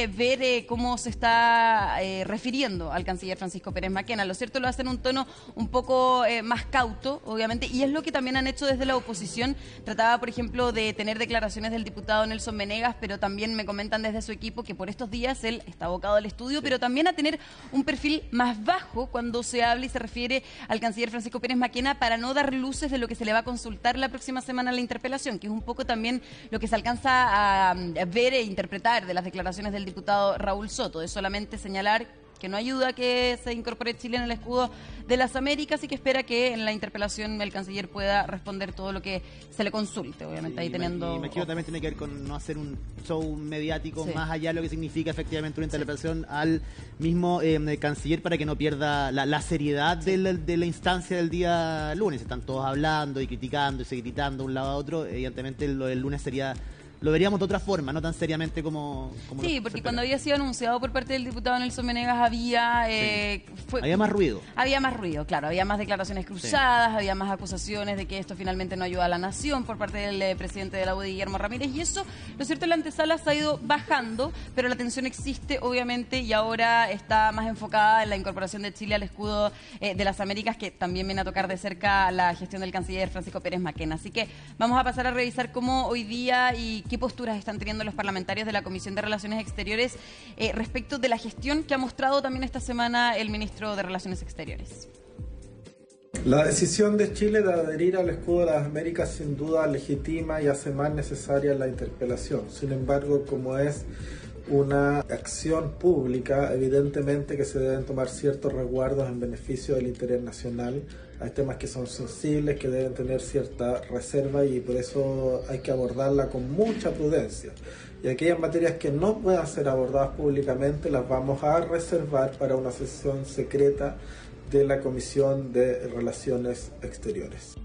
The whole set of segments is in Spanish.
ver cómo se está refiriendo al canciller Francisco Pérez Mackenna. Lo cierto, lo hace en un tono un poco más cauto, obviamente, y es lo que también han hecho desde la oposición. Trataba, por ejemplo, de tener declaraciones del diputado Nelson Venegas, pero también me comentan desde su equipo que por estos días él está abocado al estudio, pero también a tener un perfil más bajo cuando se habla y se refiere al canciller Francisco Pérez Mackenna, para no dar luces de lo que se le va a consultar la próxima semana en la interpelación, que es un poco también lo que se alcanza a ver e interpretar de las declaraciones del diputado Raúl Soto, de solamente señalar que no ayuda a que se incorpore Chile en el escudo de las Américas y que espera que en la interpelación el canciller pueda responder todo lo que se le consulte, obviamente, ahí teniendo... Y me quiero también tiene que ver con no hacer un show mediático, más allá de lo que significa efectivamente una interpelación al mismo canciller, para que no pierda la seriedad de la instancia del día lunes. Están todos hablando y criticando y se gritando de un lado a otro. Evidentemente lo del lunes sería... Lo veríamos de otra forma, no tan seriamente como sí, porque cuando había sido anunciado por parte del diputado Nelson Venegas había... había más ruido. Había más ruido, claro. Había más declaraciones cruzadas, había más acusaciones de que esto finalmente no ayuda a la nación por parte del presidente de la UDI, Guillermo Ramírez. Y eso, lo cierto, en la antesala se ha ido bajando, pero la tensión existe, obviamente, y ahora está más enfocada en la incorporación de Chile al escudo de las Américas, que también viene a tocar de cerca la gestión del canciller Francisco Pérez Mackenna. Así que vamos a pasar a revisar cómo hoy día y qué posturas están teniendo los parlamentarios de la Comisión de Relaciones Exteriores respecto de la gestión que ha mostrado también esta semana el ministro de Relaciones Exteriores. La decisión de Chile de adherir al escudo de las Américas sin duda legitima y hace más necesaria la interpelación. Sin embargo, como es una acción pública, evidentemente que se deben tomar ciertos resguardos en beneficio del interés nacional. Hay temas que son sensibles, que deben tener cierta reserva, y por eso hay que abordarla con mucha prudencia. Y aquellas materias que no puedan ser abordadas públicamente las vamos a reservar para una sesión secreta de la Comisión de Relaciones Exteriores.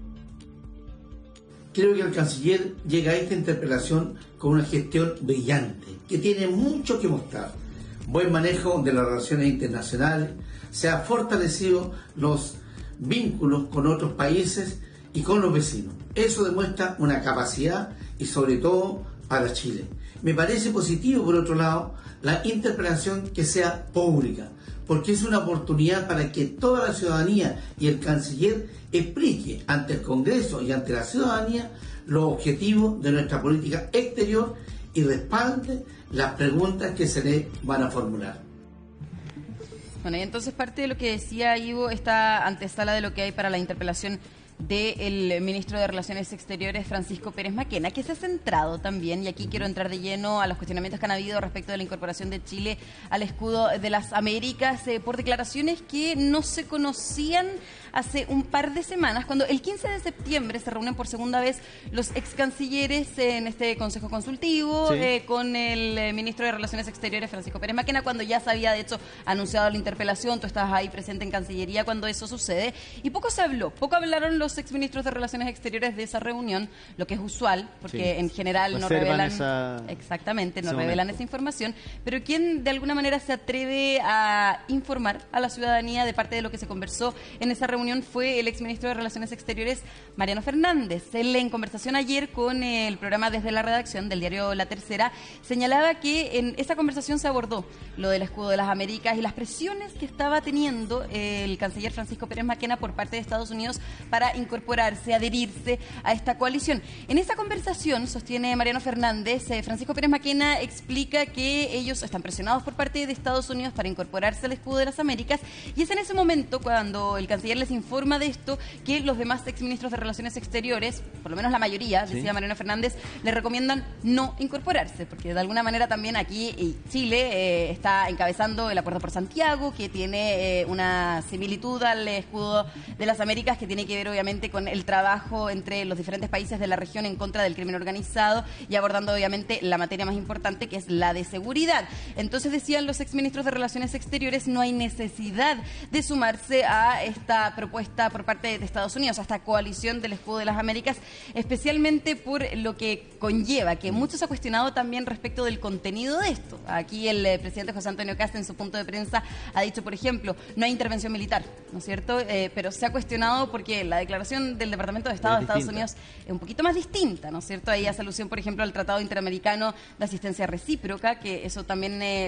Creo que el canciller llega a esta interpelación con una gestión brillante, que tiene mucho que mostrar. Buen manejo de las relaciones internacionales, se ha fortalecido los vínculos con otros países y con los vecinos. Eso demuestra una capacidad y sobre todo para Chile. Me parece positivo, por otro lado, la interpelación que sea pública, porque es una oportunidad para que toda la ciudadanía y el canciller explique ante el Congreso y ante la ciudadanía los objetivos de nuestra política exterior y respalde las preguntas que se le van a formular. Bueno, y entonces parte de lo que decía Ivo, esta antesala de lo que hay para la interpelación del ministro de Relaciones Exteriores, Francisco Pérez Mackenna, que se ha centrado también, y aquí quiero entrar de lleno a los cuestionamientos que han habido respecto de la incorporación de Chile al escudo de las Américas, por declaraciones que no se conocían hace un par de semanas, cuando el 15 de septiembre se reúnen por segunda vez los ex cancilleres en este consejo consultivo, con el ministro de Relaciones Exteriores, Francisco Pérez Mackenna, cuando ya se había de hecho anunciado la interpelación. Tú estabas ahí presente en Cancillería cuando eso sucede, y poco se habló, poco hablaron los exministros de Relaciones Exteriores de esa reunión, lo que es usual, porque en general no revelan exactamente, no revelan esa información, pero quien de alguna manera se atreve a informar a la ciudadanía de parte de lo que se conversó en esa reunión fue el exministro de Relaciones Exteriores, Mariano Fernández. Él, en conversación ayer con el programa Desde la Redacción del diario La Tercera, señalaba que en esa conversación se abordó lo del escudo de las Américas y las presiones que estaba teniendo el canciller Francisco Pérez Mackenna por parte de Estados Unidos para incorporarse, adherirse a esta coalición. En esa conversación, sostiene Mariano Fernández, Francisco Pérez Mackenna explica que ellos están presionados por parte de Estados Unidos para incorporarse al escudo de las Américas, y es en ese momento cuando el canciller les informa de esto que los demás exministros de Relaciones Exteriores, por lo menos la mayoría, decía Mariano Fernández, le recomiendan no incorporarse, porque de alguna manera también aquí Chile está encabezando el Acuerdo por Santiago, que tiene una similitud al escudo de las Américas, que tiene que ver obviamente con el trabajo entre los diferentes países de la región en contra del crimen organizado y abordando obviamente la materia más importante, que es la de seguridad. Entonces, decían los exministros de Relaciones Exteriores, no hay necesidad de sumarse a esta propuesta por parte de Estados Unidos, a esta coalición del escudo de las Américas, especialmente por lo que conlleva, que mucho se ha cuestionado también respecto del contenido de esto. Aquí el presidente José Antonio Kast, en su punto de prensa, ha dicho, por ejemplo, no hay intervención militar, ¿no es cierto? Pero se ha cuestionado porque la declaración del Departamento de Estado de Estados Unidos es un poquito más distinta, ¿no es cierto? Ahí hace alusión, por ejemplo, al Tratado Interamericano de Asistencia Recíproca, que eso también